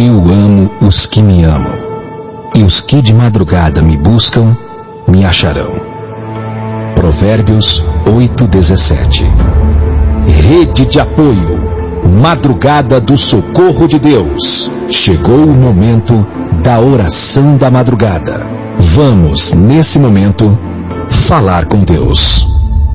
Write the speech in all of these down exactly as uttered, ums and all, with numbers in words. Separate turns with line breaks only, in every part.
Eu amo os que me amam, e os que de madrugada me buscam, me acharão. Provérbios oito, dezessete. Rede de apoio, madrugada do socorro de Deus. Chegou o momento da oração da madrugada. Vamos, nesse momento, falar com Deus.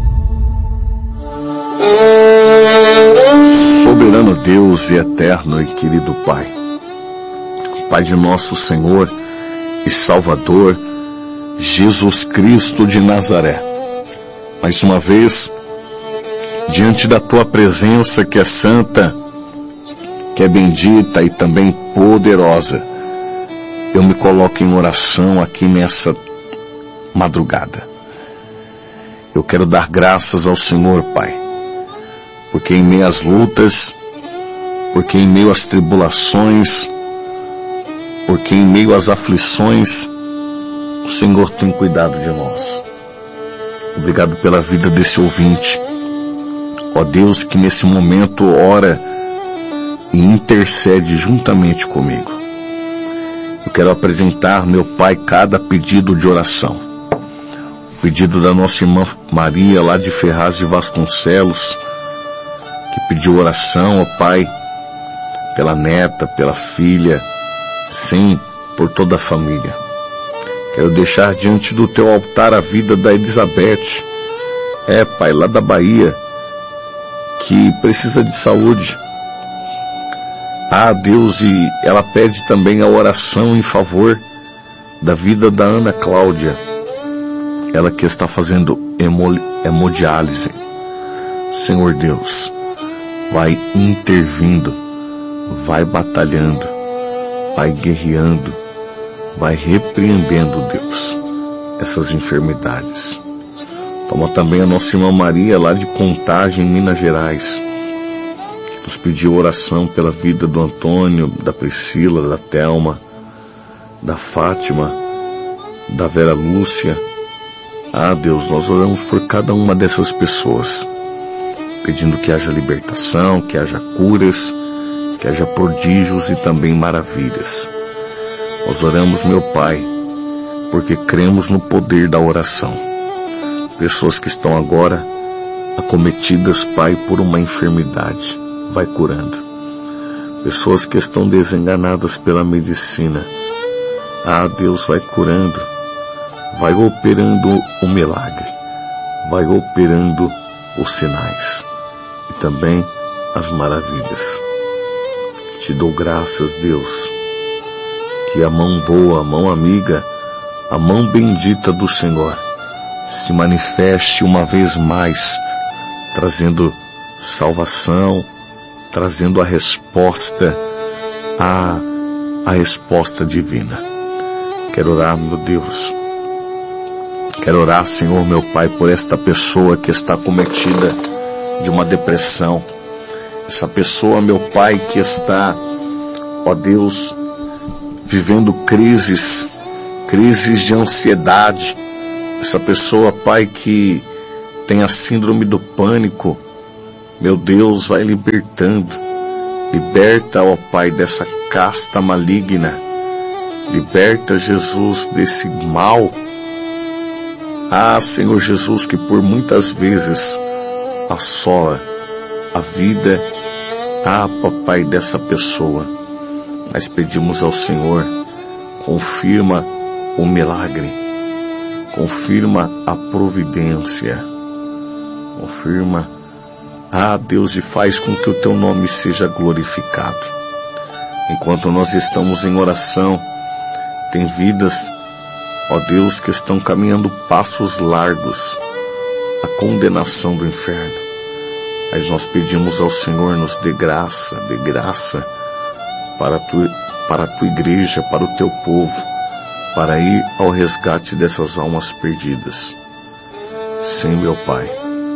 Soberano Deus e eterno e querido Pai, Pai de nosso Senhor e Salvador, Jesus Cristo de Nazaré, mais uma vez, diante da Tua presença que é santa, que é bendita e também poderosa, eu me coloco em oração aqui nessa madrugada. Eu quero dar graças ao Senhor, Pai, porque em meio às lutas, porque em meio às tribulações, porque em meio às aflições, o Senhor tem cuidado de nós. Obrigado pela vida desse ouvinte, ó Deus, que nesse momento ora e intercede juntamente comigo. Eu quero apresentar, meu Pai, cada pedido de oração. O pedido da nossa irmã Maria, lá de Ferraz de Vasconcelos, que pediu oração, ó Pai, pela neta, pela filha, sim, por toda a família. Quero deixar diante do Teu altar a vida da Elizabeth, é, Pai, lá da Bahia, que precisa de saúde. Ah, Deus, e ela pede também a oração em favor da vida da Ana Cláudia, ela que está fazendo hemo, hemodiálise. Senhor Deus, vai intervindo, vai batalhando, vai guerreando, vai repreendendo, Deus, essas enfermidades. Toma também a nossa irmã Maria, lá de Contagem, em Minas Gerais, que nos pediu oração pela vida do Antônio, da Priscila, da Thelma, da Fátima, da Vera Lúcia. Ah, Deus, nós oramos por cada uma dessas pessoas, pedindo que haja libertação, que haja curas, que haja prodígios e também maravilhas. Nós oramos, meu Pai, porque cremos no poder da oração. Pessoas que estão agora acometidas, Pai, por uma enfermidade, vai curando. Pessoas que estão desenganadas pela medicina, ah, Deus, vai curando, vai operando o milagre, vai operando os sinais e também as maravilhas. Te dou graças, Deus, que a mão boa, a mão amiga, a mão bendita do Senhor se manifeste uma vez mais, trazendo salvação, trazendo a resposta, a, a resposta divina. Quero orar, meu Deus, quero orar, Senhor, meu Pai, por esta pessoa que está cometida de uma depressão, essa pessoa, meu Pai, que está, ó Deus, vivendo crises, crises de ansiedade, essa pessoa, Pai, que tem a síndrome do pânico, meu Deus, vai libertando, liberta, ó Pai, dessa casta maligna, liberta, Jesus, desse mal. Ah, Senhor Jesus, que por muitas vezes assola a vida, ah, papai, dessa pessoa. Mas pedimos ao Senhor, confirma o milagre, confirma a providência, confirma, ah, Deus, e faz com que o Teu nome seja glorificado. Enquanto nós estamos em oração, tem vidas, ó Deus, que estão caminhando passos largos à condenação do inferno. Mas nós pedimos ao Senhor, nos dê graça, dê graça para a tua, para a tua igreja, para o teu povo, para ir ao resgate dessas almas perdidas. Sim, meu Pai,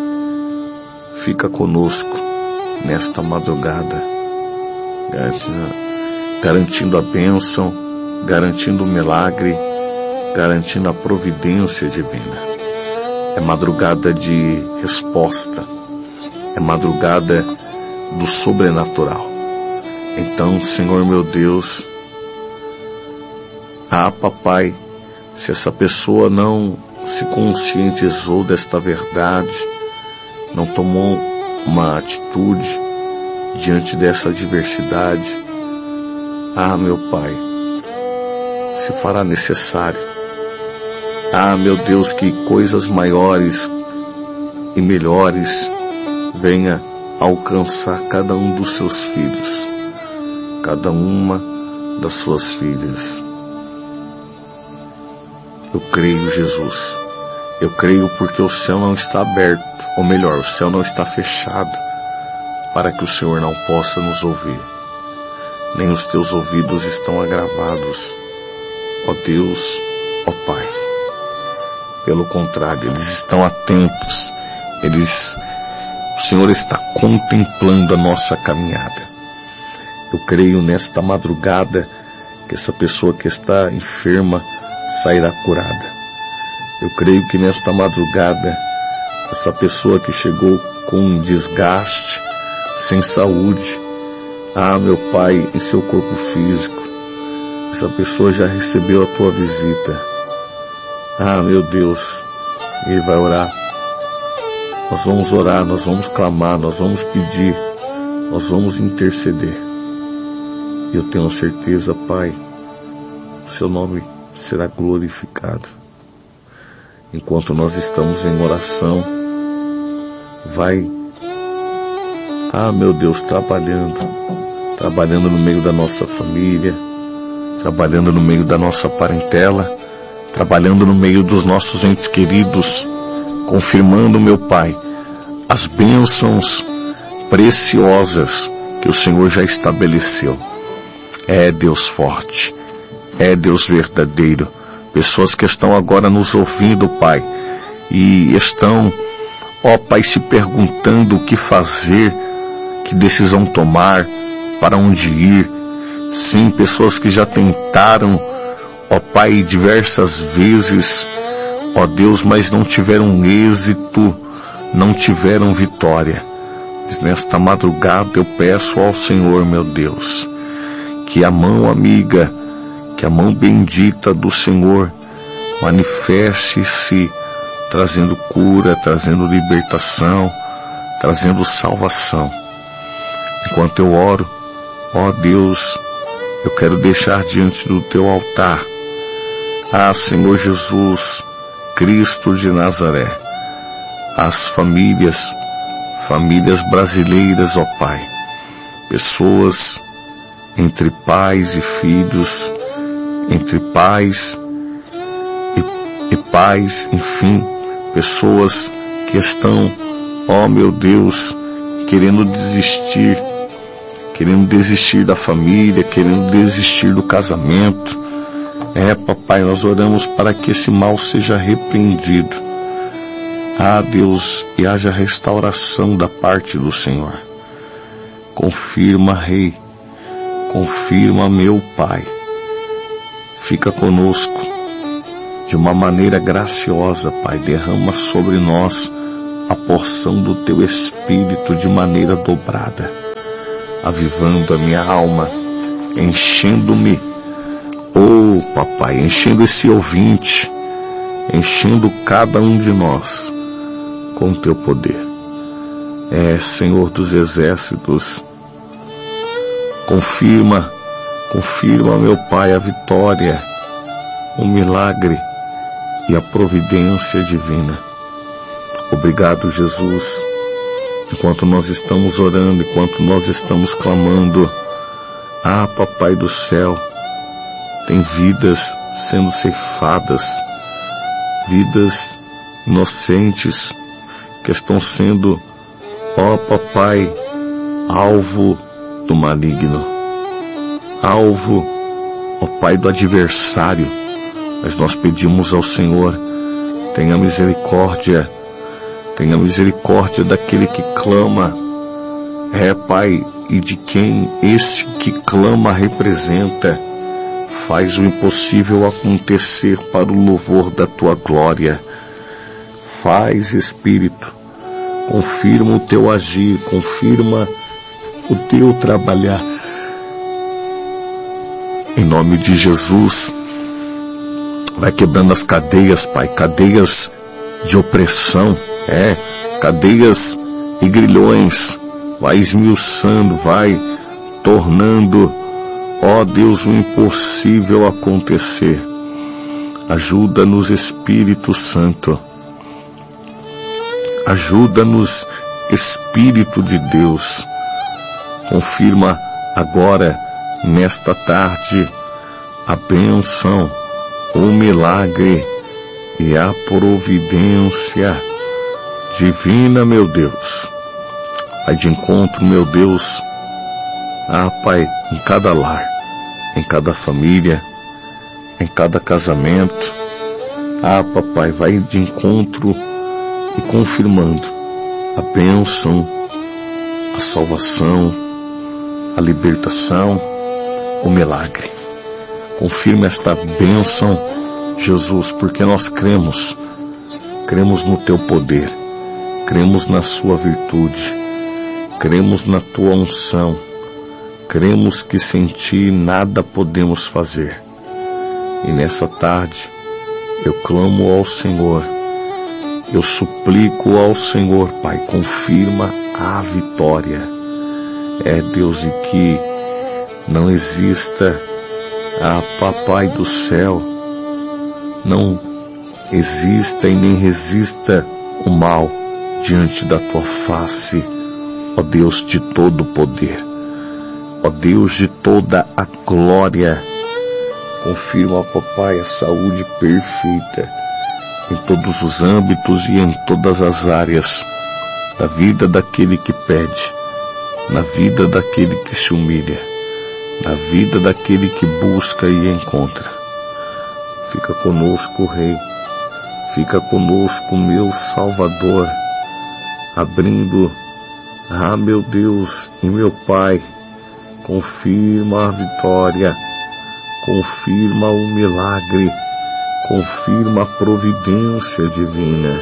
fica conosco nesta madrugada, garantindo, garantindo a bênção, garantindo o milagre, garantindo a providência divina. É madrugada de resposta, é madrugada do sobrenatural, Então, Senhor meu Deus, ah, papai, se essa pessoa não se conscientizou desta verdade, não tomou uma atitude diante dessa adversidade, ah, meu Pai, se fará necessário, ah, meu Deus, que coisas maiores e melhores venha alcançar cada um dos seus filhos, cada uma das suas filhas. Eu creio, Jesus, eu creio porque o céu não está aberto, ou melhor, o céu não está fechado, para que o Senhor não possa nos ouvir, nem os teus ouvidos estão agravados, ó Deus, ó Pai. Pelo contrário, eles estão atentos, eles, o Senhor está contemplando a nossa caminhada. Eu creio nesta madrugada que essa pessoa que está enferma sairá curada. Eu creio que nesta madrugada, essa pessoa que chegou com desgaste, sem saúde, ah, meu Pai, em seu corpo físico, essa pessoa já recebeu a tua visita. Ah, meu Deus, Ele vai orar. Nós vamos orar, nós vamos clamar, nós vamos pedir, nós vamos interceder. E eu tenho certeza, Pai, o seu nome será glorificado. Enquanto nós estamos em oração, vai, ah, meu Deus, trabalhando, trabalhando no meio da nossa família, trabalhando no meio da nossa parentela, trabalhando no meio dos nossos entes queridos, confirmando, meu Pai, as bênçãos preciosas que o Senhor já estabeleceu. É Deus forte, é Deus verdadeiro. Pessoas que estão agora nos ouvindo, Pai, e estão, ó Pai, se perguntando o que fazer, que decisão tomar, para onde ir. Sim, pessoas que já tentaram, ó Pai, diversas vezes, ó Deus, mas não tiveram êxito, não tiveram vitória. Mas nesta madrugada eu peço ao Senhor, meu Deus, que a mão amiga, que a mão bendita do Senhor manifeste-se, trazendo cura, trazendo libertação, trazendo salvação. Enquanto eu oro, ó Deus, eu quero deixar diante do teu altar, ah, Senhor Jesus, Cristo de Nazaré, as famílias, famílias brasileiras, ó Pai, pessoas entre pais e filhos, entre pais e, e pais, enfim, pessoas que estão, ó meu Deus, querendo desistir, querendo desistir da família, querendo desistir do casamento. É, papai, nós oramos para que esse mal seja repreendido. Ah, Deus, e haja restauração da parte do Senhor. Confirma, Rei, confirma, meu Pai. Fica conosco de uma maneira graciosa, Pai. Derrama sobre nós a porção do Teu Espírito de maneira dobrada, avivando a minha alma, enchendo-me, oh, papai, enchendo esse ouvinte, enchendo cada um de nós com o Teu poder. É, Senhor dos Exércitos, confirma, confirma, meu Pai, a vitória, o milagre e a providência divina. Obrigado, Jesus. Enquanto nós estamos orando, enquanto nós estamos clamando, ah, papai do céu, tem vidas sendo ceifadas, vidas inocentes que estão sendo, ó papai, alvo do maligno, alvo, ó Pai, do adversário. Mas nós pedimos ao Senhor, tenha misericórdia, tenha misericórdia daquele que clama, é, Pai, e de quem esse que clama representa. Faz o impossível acontecer para o louvor da Tua glória. Faz, Espírito, confirma o Teu agir, confirma o Teu trabalhar. Em nome de Jesus, vai quebrando as cadeias, Pai, cadeias de opressão, é, cadeias e grilhões, vai esmiuçando, vai tornando, ó Deus, o impossível acontecer. Ajuda-nos, Espírito Santo, ajuda-nos, Espírito de Deus, confirma agora, nesta tarde, a bênção, o milagre e a providência divina, meu Deus. Vai de encontro, meu Deus, ah, Pai, em cada lar, em cada família, em cada casamento. Ah, Papai, vai de encontro e confirmando a bênção, a salvação, a libertação, o milagre. Confirma esta bênção, Jesus, porque nós cremos, cremos no Teu poder, cremos na Sua virtude, cremos na Tua unção, cremos que sem Ti nada podemos fazer. E nessa tarde, eu clamo ao Senhor, eu suplico ao Senhor, Pai, confirma a vitória. É, Deus, e que não exista, ah, Papai do céu, não exista e nem resista o mal diante da Tua face, ó Deus de todo o poder, ó Deus de toda a glória. Confirma, Papai, a saúde perfeita em todos os âmbitos e em todas as áreas da vida daquele que pede, na vida daquele que se humilha, na vida daquele que busca e encontra. Fica conosco, Rei, fica conosco, meu Salvador, abrindo, ah, meu Deus e meu Pai, confirma a vitória, confirma o milagre, confirma a providência divina.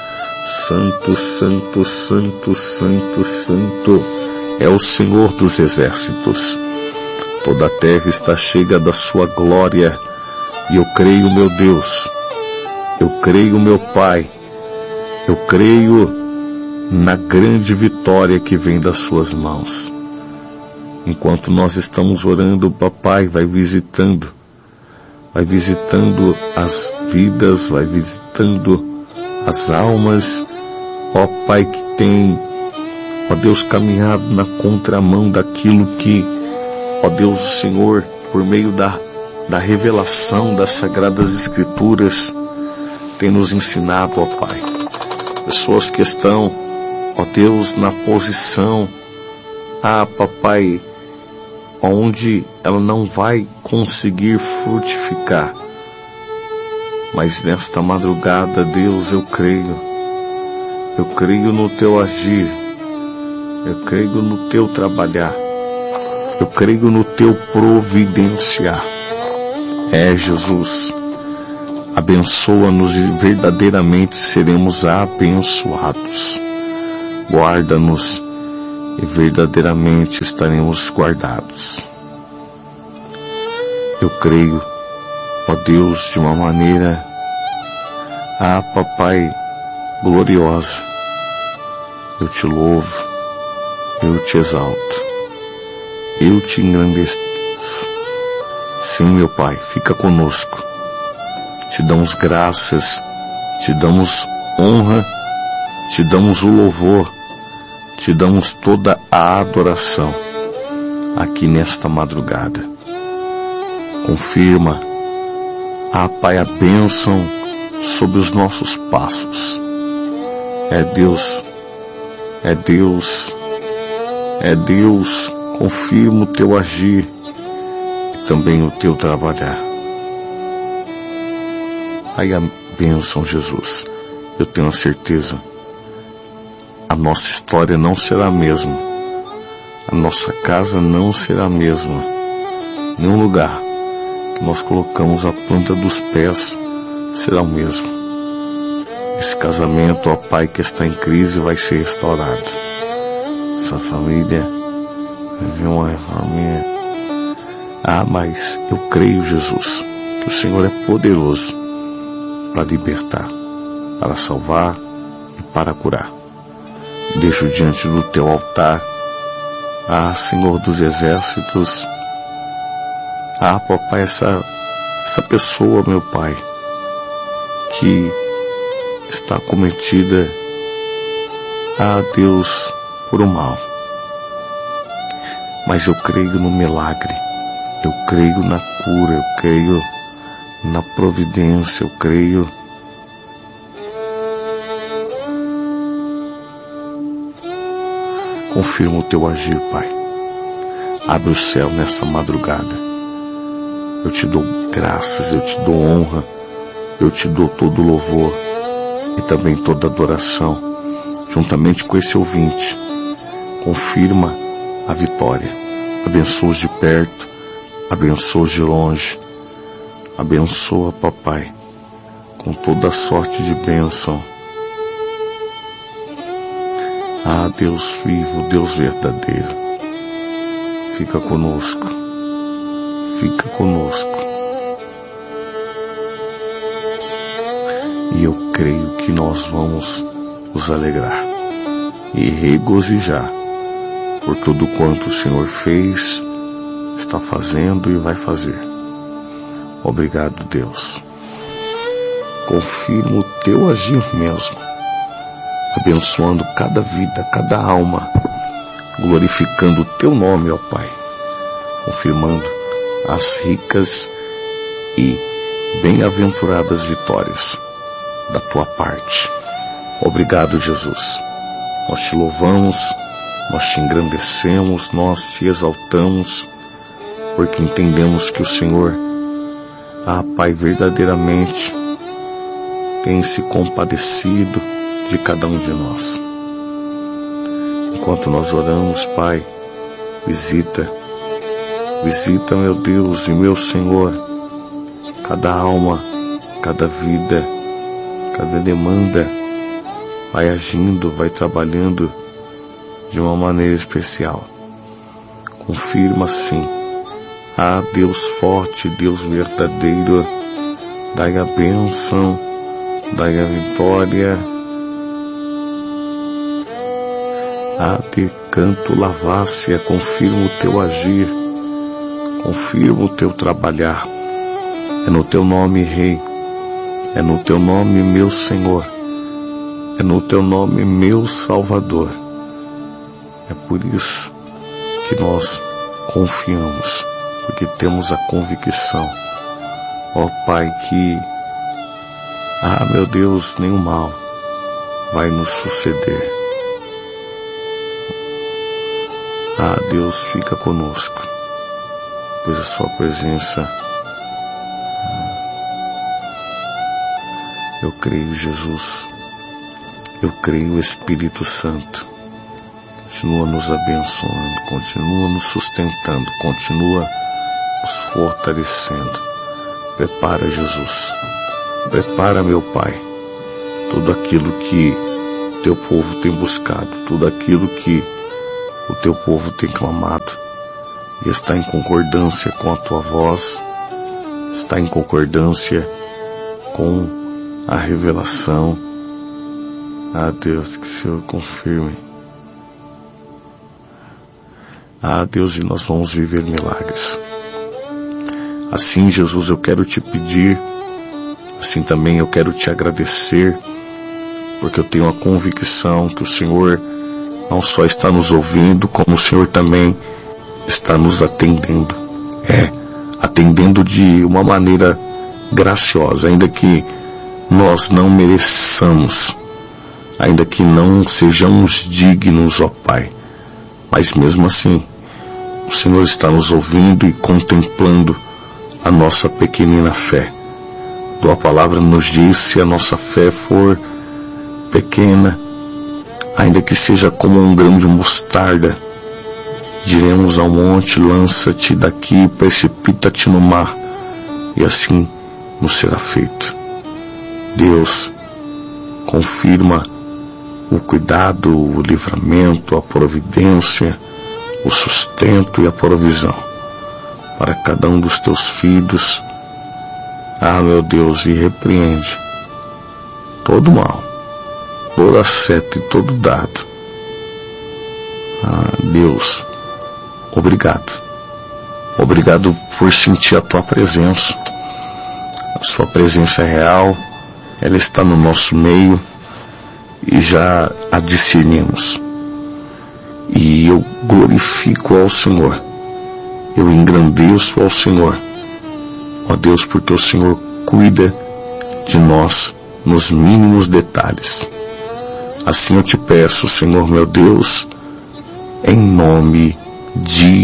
Santo, santo, santo, santo, santo é o Senhor dos exércitos. Toda a terra está cheia da sua glória. E eu creio, meu Deus, eu creio, meu Pai, eu creio na grande vitória que vem das suas mãos. Enquanto nós estamos orando, Papai, vai visitando, vai visitando as vidas, vai visitando as almas, ó Pai, que tem, ó Deus, caminhado na contramão daquilo que, ó Deus, o Senhor, por meio da, da revelação das Sagradas Escrituras, tem nos ensinado, ó Pai. Pessoas que estão, ó Deus, na posição, ah, Papai, onde ela não vai conseguir frutificar. Mas nesta madrugada, Deus, eu creio, eu creio no Teu agir, eu creio no Teu trabalhar, eu creio no Teu providenciar. É, Jesus, abençoa-nos e verdadeiramente seremos abençoados. Guarda-nos e verdadeiramente estaremos guardados. Eu creio, ó Deus, de uma maneira, ah, Papai, gloriosa. Eu te louvo, eu te exalto, eu te engrandeço. Sim, meu Pai, fica conosco. Te damos graças, te damos honra, te damos o louvor, te damos toda a adoração aqui nesta madrugada. Confirma, ah, Pai, a bênção sobre os nossos passos. É Deus, é Deus, é Deus, confirma o Teu agir e também o Teu trabalhar. Aí a bênção, Jesus, eu tenho a certeza, a nossa história não será a mesma, a nossa casa não será a mesma, nenhum lugar que nós colocamos a planta dos pés será o mesmo. Esse casamento, ó Pai, que está em crise, vai ser restaurado. Essa família vai ver uma família, Ah, mas eu creio, Jesus, que o Senhor é poderoso para libertar, para salvar e para curar. Deixo diante do teu altar, ah, Senhor dos exércitos, ah, papai, essa, essa pessoa, meu Pai, que está cometida, ah, Deus, por um mal. Mas eu creio no milagre, eu creio na cura, eu creio na providência, eu creio confirma o teu agir, Pai. Abre o céu nesta madrugada. Eu te dou graças, eu te dou honra, eu te dou todo louvor e também toda adoração, juntamente com esse ouvinte. Confirma a vitória. Abençoa-os de perto, abençoa-os de longe. Abençoa, papai, com toda sorte de bênção. Ah, Deus vivo, Deus verdadeiro, fica conosco, fica conosco. E eu creio que nós vamos nos alegrar e regozijar por tudo quanto o Senhor fez, está fazendo e vai fazer. Obrigado, Deus. Confirma o teu agir mesmo, abençoando cada vida, cada alma, glorificando o teu nome, ó Pai, confirmando as ricas e bem-aventuradas vitórias da tua parte. Obrigado, Jesus. Nós te louvamos, nós te engrandecemos, nós te exaltamos, porque entendemos que o Senhor, ah, Pai, verdadeiramente tem se compadecido de cada um de nós. Enquanto nós oramos, Pai, visita, visita, meu Deus e meu Senhor, cada alma, cada vida, cada demanda, vai agindo, vai trabalhando de uma maneira especial. Confirma sim. Ah, Deus forte, Deus verdadeiro, dai a bênção, dai a vitória. Ah, de canto lavácia, confirma o teu agir, confirma o teu trabalhar. É no teu nome, Rei, é no teu nome, meu Senhor, é no teu nome, meu Salvador. É por isso que nós confiamos, porque temos a convicção, ó Pai, que, ah, meu Deus, nenhum mal vai nos suceder. Ah, Deus, fica conosco, pois a sua presença, eu creio, Jesus, eu creio, Espírito Santo, continua nos abençoando, continua nos sustentando, continua nos fortalecendo. Prepara, Jesus, prepara, meu Pai, tudo aquilo que teu povo tem buscado, tudo aquilo que o teu povo tem clamado, e está em concordância com a tua voz, está em concordância com a revelação. Ah, Deus, que o Senhor confirme. Ah, Deus, e nós vamos viver milagres. Assim, Jesus, eu quero te pedir, assim também eu quero te agradecer, porque eu tenho a convicção que o Senhor não só está nos ouvindo, como o Senhor também está nos atendendo. É, atendendo de uma maneira graciosa, ainda que nós não mereçamos, ainda que não sejamos dignos, ó Pai. Mas mesmo assim, o Senhor está nos ouvindo e contemplando a nossa pequenina fé. Tua palavra nos diz: se a nossa fé for pequena, ainda que seja como um grão de mostarda, diremos ao monte: lança-te daqui, precipita-te no mar, e assim nos será feito. Deus, confirma o cuidado, o livramento, a providência, o sustento e a provisão. para cada um dos teus filhos. Ah, meu Deus, e repreende todo mal, toda seta e todo dado. Ah, Deus, obrigado. Obrigado por sentir a tua presença. A sua presença é real, ela está no nosso meio e já a discernimos. E eu glorifico ao Senhor, eu engrandeço ao Senhor, ó Deus, porque o Senhor cuida de nós nos mínimos detalhes. Assim eu te peço, Senhor meu Deus, em nome de